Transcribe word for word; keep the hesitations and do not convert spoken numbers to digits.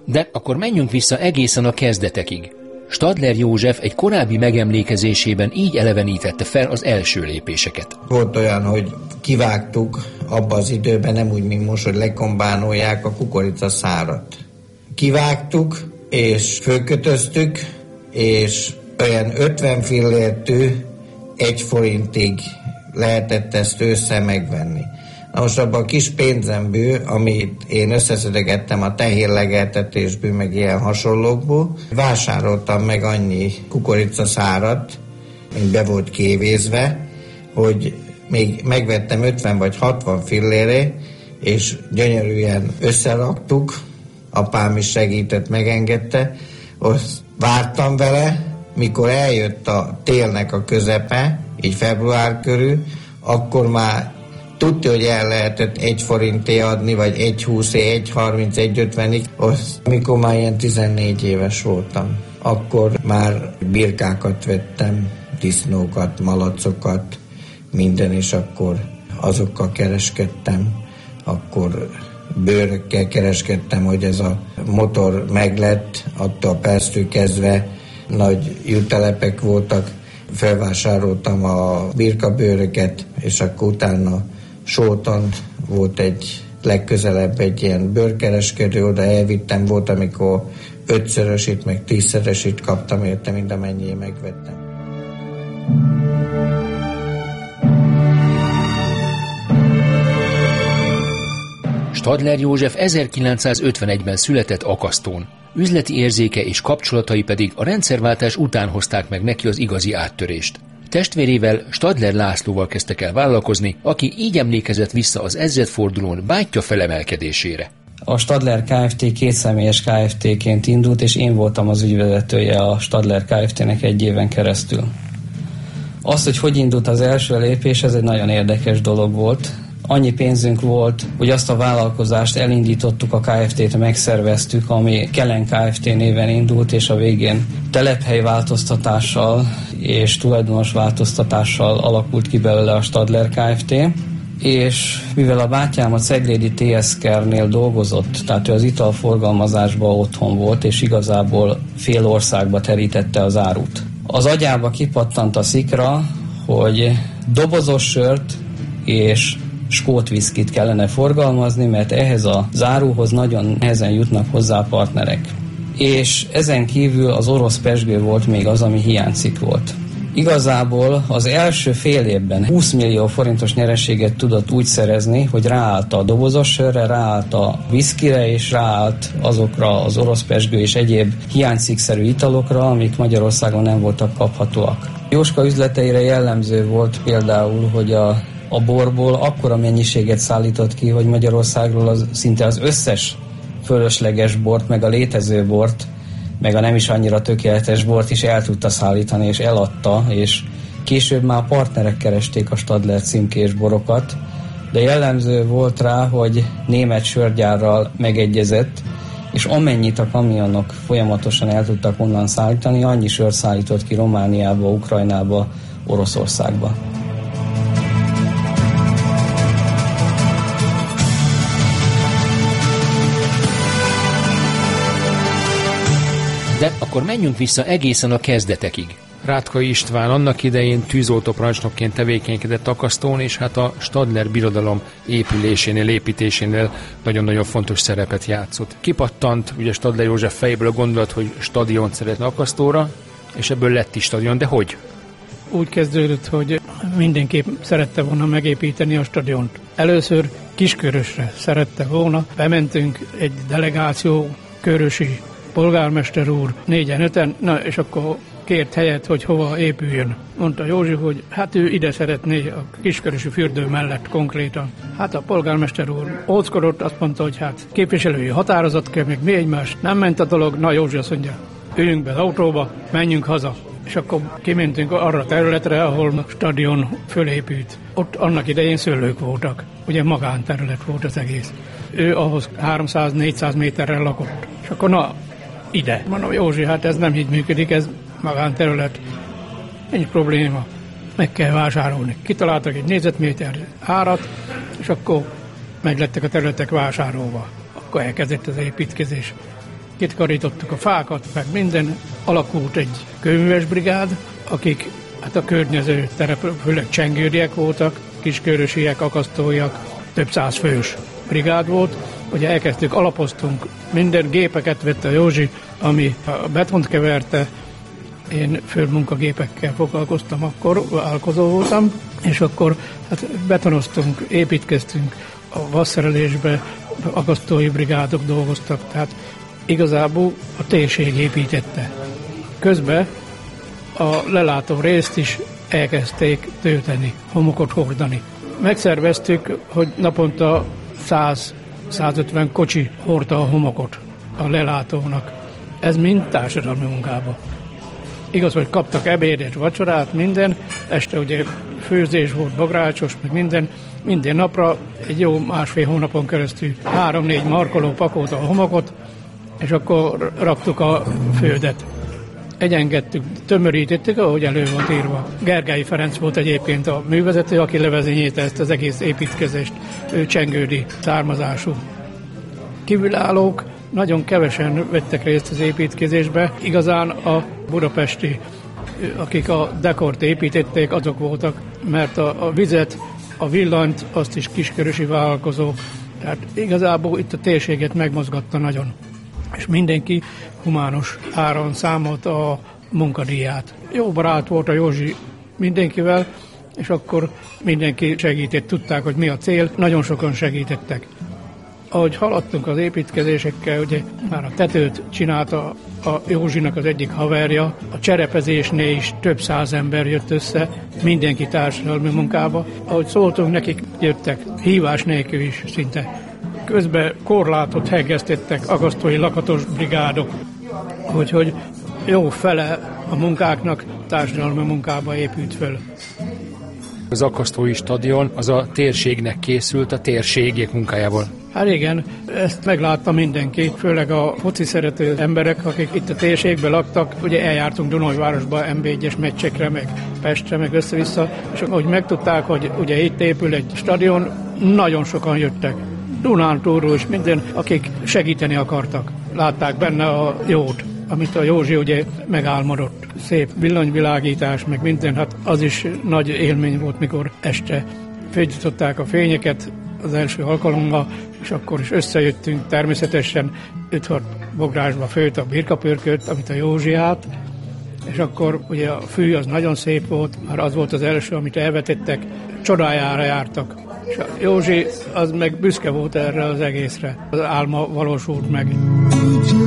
De akkor menjünk vissza egészen a kezdetekig. Stadler József egy korábbi megemlékezésében így elevenítette fel az első lépéseket. Volt olyan, hogy kivágtuk abban az időben, nem úgy, mint most, hogy lekombánolják a kukoricaszárat. Kivágtuk, és fölkötöztük, és olyan ötven fillértű egy forintig lehetett ezt ősszel megvenni. Na most abban a kis pénzemből, amit én összeszedegettem a tehérlegeltetésből, meg ilyen hasonlókból, vásároltam meg annyi kukoricaszárat, mint be volt kévézve, hogy még megvettem ötven vagy hatvan fillére, és gyönyörűen összeraktuk, apám is segített, megengedte, azt vártam vele, mikor eljött a télnek a közepe, így február körül, akkor már tudta, hogy el lehetett egy forinté adni, vagy egy húszé, egy harminc, egy ötvenig, az, amikor már ilyen tizennégy éves voltam. Akkor már birkákat vettem, disznókat, malacokat, minden, és akkor azokkal kereskedtem. Akkor bőrökkel kereskedtem, hogy ez a motor meglett, attól a perctől kezdve nagy jutelepek voltak, felvásároltam a birkabőröket, és akkor utána Sóton volt egy legközelebb egy ilyen bőrkereskedő, oda elvittem, volt, amikor ötszörösét, meg tízszeresét kaptam érte, mind amennyi megvettem. Stadler József ezerkilencszázötvenegyben született Akasztón. Üzleti érzéke és kapcsolatai pedig a rendszerváltás után hozták meg neki az igazi áttörést. Testvérével, Stadler Lászlóval kezdtek el vállalkozni, aki így emlékezett vissza az ezredfordulón bátyja felemelkedésére. A Stadler Kft. Kétszemélyes Kft.-ként indult, és én voltam az ügyvezetője a Stadler Kft.-nek egy éven keresztül. Az, hogy hogy indult az első lépés, ez egy nagyon érdekes dolog volt. Annyi pénzünk volt, hogy azt a vállalkozást elindítottuk, a Kft-t megszerveztük, ami Kellen Kft. Néven indult, és a végén telephely változtatással és tulajdonos változtatással alakult ki belőle a Stadler Kft. És mivel a bátyám a Ceglédi té es ká-nél dolgozott, tehát ő az italforgalmazásban otthon volt, és igazából fél országba terítette az árut. Az agyába kipattant a szikra, hogy dobozos sört és skót viszkit kellene forgalmazni, mert ehhez a záróhoz nagyon nehezen jutnak hozzá a partnerek. És ezen kívül az orosz pezsgő volt még az, ami hiányzik volt. Igazából az első fél évben húsz millió forintos nyereséget tudott úgy szerezni, hogy ráállt a dobozos sörre, ráállt a viszkire, és ráállt azokra az orosz pezsgő és egyéb hiánycikkszerű italokra, amik Magyarországon nem voltak kaphatóak. Jóska üzleteire jellemző volt például, hogy a A borból akkora mennyiséget szállított ki, hogy Magyarországról az, szinte az összes fölösleges bort, meg a létező bort, meg a nem is annyira tökéletes bort is el tudta szállítani, és eladta, és később már partnerek keresték a Stadler címkés borokat, de jellemző volt rá, hogy német sörgyárral megegyezett, és amennyit a kamionok folyamatosan el tudtak onnan szállítani, annyi sört szállított ki Romániába, Ukrajnába, Oroszországba. De akkor menjünk vissza egészen a kezdetekig. Rátkai István annak idején tűzoltóparancsnokként tevékenykedett Akasztón, és hát a Stadler birodalom épülésénél, építésénél nagyon-nagyon fontos szerepet játszott. Kipattant ugye Stadler József fejéből a gondolat, hogy stadiont szeretne Akasztóra, és ebből lett is stadion, de hogy? Úgy kezdődött, hogy mindenképp szerette volna megépíteni a stadiont. Először Kiskörösre szerette volna, bementünk egy delegáció, körösi polgármester úr, négyen, öten, na és akkor kért helyet, hogy hova épüljön. Mondta Józsi, hogy hát ő ide szeretné, a Kiskörösi fürdő mellett konkrétan. Hát a polgármester úr óckodott, azt mondta, hogy hát képviselői határozat kell, még mi egymás. Nem ment a dolog, na Józsi azt mondja, üljünk be az autóba, menjünk haza. És akkor kimentünk arra a területre, ahol a stadion fölépült. Ott annak idején szőlők voltak, ugye magánterület volt az egész. Ő ahhoz háromszáz-négyszáz méterrel lakott. És akkor na, ide. Mondom, Józsi, hát ez nem így működik, ez magánterület. Nincs probléma, meg kell vásárolni. Kitaláltak egy négyzetméter árat, és akkor meglettek a területek vásárolva. Akkor elkezdett az építkezés. kitkarítottuk a fákat, meg minden, alakult egy kőműves brigád, akik hát a környező terep, főleg csengőriek voltak, kiskörösiek, akasztóiak, több száz fős brigád volt. Ugye elkezdtük, alapoztunk, minden gépeket vett a Józsi, ami a betont keverte. Én földmunkagépekkel foglalkoztam akkor, vállalkozó voltam, és akkor hát betonoztunk, építkeztünk, a vasszerelésbe akasztói brigádok dolgoztak, tehát igazából a térség építette. Közben a lelátó részt is elkezdték tölteni, homokot hordani. Megszerveztük, hogy naponta száz-százötven kocsi hordta a homokot a lelátónak. Ez mind társadalmi munkába. Igaz, hogy kaptak ebédet, vacsorát, minden, este ugye főzés volt, bagrácsos, meg minden, minden napra egy jó másfél hónapon keresztül három-négy markoló pakolta a homokot, és akkor raktuk a földet. Egyengettük, tömörítettük, ahogy elő volt írva. Gergely Ferenc volt egyébként a művezető, aki levezényélte ezt az egész építkezést, ő csengődi származású. Kívülállók nagyon kevesen vettek részt az építkezésbe, igazán a budapesti, akik a dekort építették, azok voltak, mert a, a vizet, a villanyt, azt is kiskörösi vállalkozók, tehát igazából itt a térséget megmozgatta nagyon. És mindenki humános áron számolt a munkadíját. Jó barát volt a Józsi mindenkivel, és akkor mindenki segített, tudták, hogy mi a cél, nagyon sokan segítettek. Ahogy haladtunk az építkezésekkel, ugye már a tetőt csinálta a Józsinak az egyik haverja, a cserepezésnél is több száz ember jött össze, mindenki társadalmi munkába. Ahogy szóltunk, nekik jöttek hívás nélkül is szinte. Közben korlátot hegesztettek akasztói lakatos brigádok, úgyhogy jó fele a munkáknak társadalmi munkába épült föl. Az akasztói stadion az a térségnek készült, a térségek munkájából. Hát igen, ezt meglátta mindenki, főleg a foci szerető emberek, akik itt a térségben laktak. Ugye eljártunk Dunajvárosba em bé egyes meccsekre, meg Pestre, meg össze-vissza, és ahogy megtudták, hogy ugye itt épül egy stadion, nagyon sokan jöttek. Dunántúlról is minden, akik segíteni akartak. Látták benne a jót, amit a Józsi ugye megálmodott. Szép villanyvilágítás, meg minden, hát az is nagy élmény volt, mikor este fölgyújtották a fényeket az első alkalommal, és akkor is összejöttünk természetesen öt-hat bográsba főtt a birkapörköt, amit a Józsi állt, és akkor ugye a fű az nagyon szép volt, már az volt az első, amit elvetettek, csodájára jártak. És a Józsi az meg büszke volt erre az egészre, az álma valósult meg.